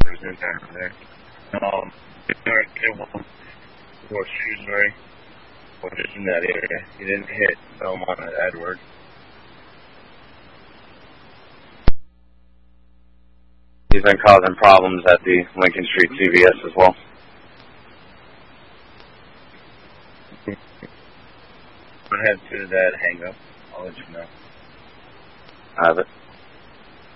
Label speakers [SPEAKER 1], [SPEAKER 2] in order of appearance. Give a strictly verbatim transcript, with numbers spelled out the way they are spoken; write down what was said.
[SPEAKER 1] There's no driver there. Um, there was or Shrewsbury, or just in that area. He didn't hit Belmont at Edward. He's been causing problems at the Lincoln Street C V S as well. I'll head to that hang up. I'll let you know. Have it.